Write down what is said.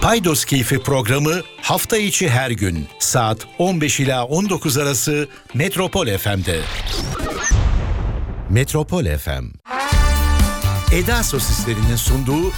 Paydos Keyfi programı hafta içi her gün saat 15 ila 19 arası Metropol FM'de. Metropol FM. Eda Sosislerinin sunduğu